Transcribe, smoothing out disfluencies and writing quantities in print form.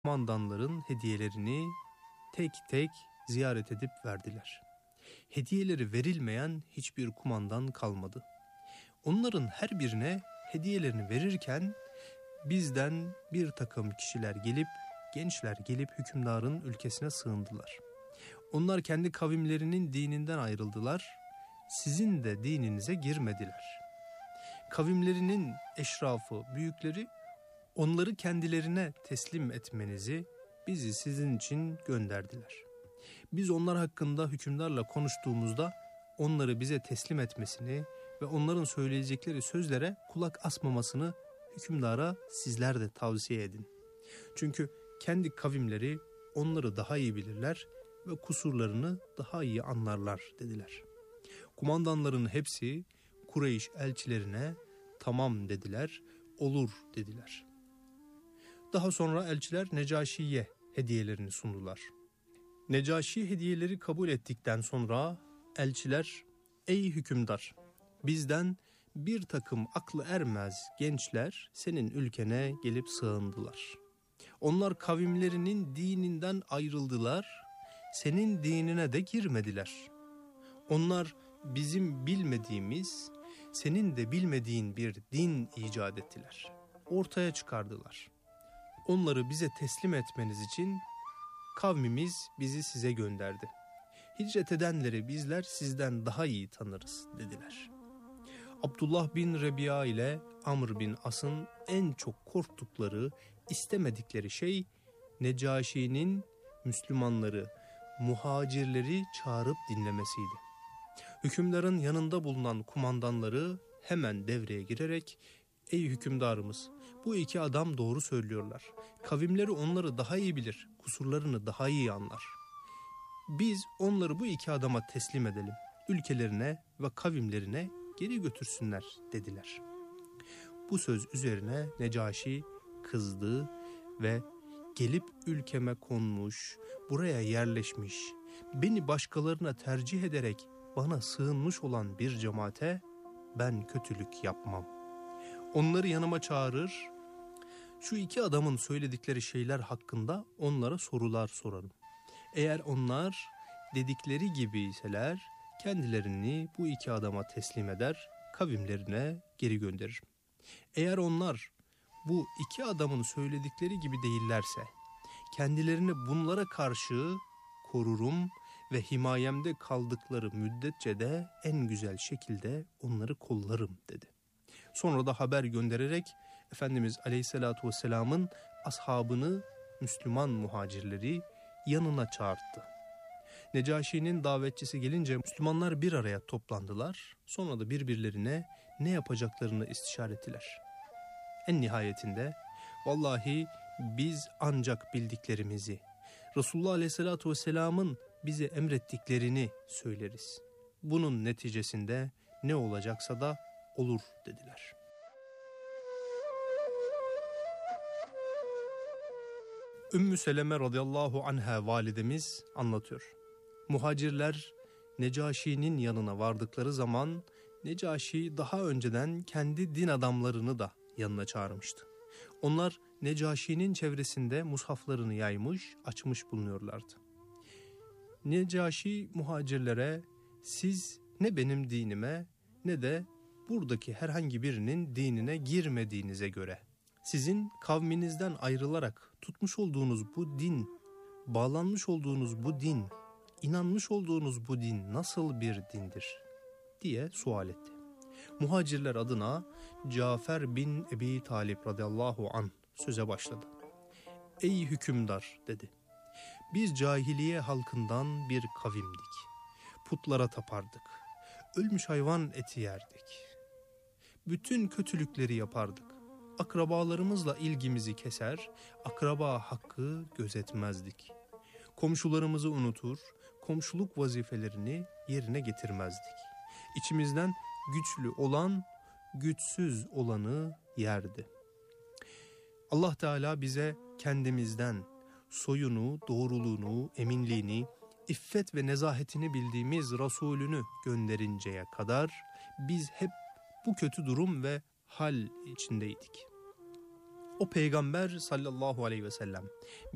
kumandanların hediyelerini tek tek ziyaret edip verdiler. Hediyeleri verilmeyen hiçbir kumandan kalmadı. Onların her birine hediyelerini verirken bizden bir takım kişiler gelip, gençler gelip hükümdarın ülkesine sığındılar. Onlar kendi kavimlerinin dininden ayrıldılar, sizin de dininize girmediler. Kavimlerinin eşrafı, büyükleri onları kendilerine teslim etmenizi, bizi sizin için gönderdiler. Biz onlar hakkında hükümdarla konuştuğumuzda onları bize teslim etmesini ve onların söyleyecekleri sözlere kulak asmamasını hükümdara sizler de tavsiye edin. Çünkü kendi kavimleri onları daha iyi bilirler ve kusurlarını daha iyi anlarlar dediler. Kumandanların hepsi Kureyş elçilerine tamam dediler, olur dediler. Daha sonra elçiler Necaşi'ye hediyelerini sundular. Necaşi hediyeleri kabul ettikten sonra elçiler, ey hükümdar, bizden bir takım aklı ermez gençler senin ülkene gelip sığındılar. Onlar kavimlerinin dininden ayrıldılar, senin dinine de girmediler. Onlar bizim bilmediğimiz, senin de bilmediğin bir din icat ettiler. Ortaya çıkardılar. Onları bize teslim etmeniz için kavmimiz bizi size gönderdi. Hicret edenleri bizler sizden daha iyi tanırız dediler. Abdullah bin Rebi'a ile Amr bin As'ın en çok korktukları, istemedikleri şey Necaşi'nin Müslümanları, muhacirleri çağırıp dinlemesiydi. Hükümdarın yanında bulunan kumandanları hemen devreye girerek, ey hükümdarımız, bu iki adam doğru söylüyorlar. Kavimleri onları daha iyi bilir, kusurlarını daha iyi anlar. Biz onları bu iki adama teslim edelim, ülkelerine ve kavimlerine geri götürsünler dediler. Bu söz üzerine Necaşi kızdı ve gelip ülkeme konmuş, buraya yerleşmiş, beni başkalarına tercih ederek bana sığınmış olan bir cemaate ben kötülük yapmam. Onları yanıma çağırır, şu iki adamın söyledikleri şeyler hakkında onlara sorular sorarım. Eğer onlar dedikleri gibiyseler kendilerini bu iki adama teslim eder, kavimlerine geri gönderirim. Eğer onlar bu iki adamın söyledikleri gibi değillerse kendilerini bunlara karşı korurum ve himayemde kaldıkları müddetçe de en güzel şekilde onları kollarım dedi. Sonra da haber göndererek Efendimiz Aleyhisselatü Vesselam'ın ashabını, Müslüman muhacirleri yanına çağırdı. Necaşi'nin davetçisi gelince Müslümanlar bir araya toplandılar. Sonra da birbirlerine ne yapacaklarını istişare ettiler. En nihayetinde vallahi biz ancak bildiklerimizi, Resulullah Aleyhisselatü Vesselam'ın bize emrettiklerini söyleriz. Bunun neticesinde ne olacaksa da olur dediler. Ümmü Seleme radıyallahu anha validemiz anlatıyor. Muhacirler Necaşi'nin yanına vardıkları zaman Necaşi daha önceden kendi din adamlarını da yanına çağırmıştı. Onlar Necaşi'nin çevresinde mushaflarını yaymış, açmış bulunuyorlardı. Necaşi muhacirlere siz ne benim dinime ne de buradaki herhangi birinin dinine girmediğinize göre sizin kavminizden ayrılarak tutmuş olduğunuz bu din, bağlanmış olduğunuz bu din, inanmış olduğunuz bu din nasıl bir dindir diye sual etti. Muhacirler adına Cafer bin Ebi Talib radıyallahu anh söze başladı. Ey hükümdar dedi. Biz cahiliye halkından bir kavimdik. Putlara tapardık. Ölmüş hayvan eti yerdik. Bütün kötülükleri yapardık. Akrabalarımızla ilgimizi keser, akraba hakkı gözetmezdik. Komşularımızı unutur, komşuluk vazifelerini yerine getirmezdik. İçimizden güçlü olan, güçsüz olanı yerdi. Allah Teala bize kendimizden soyunu, doğruluğunu, eminliğini, iffet ve nezahetini bildiğimiz Resulünü gönderinceye kadar biz hep bu kötü durum ve hal içindeydik. O peygamber sallallahu aleyhi ve sellem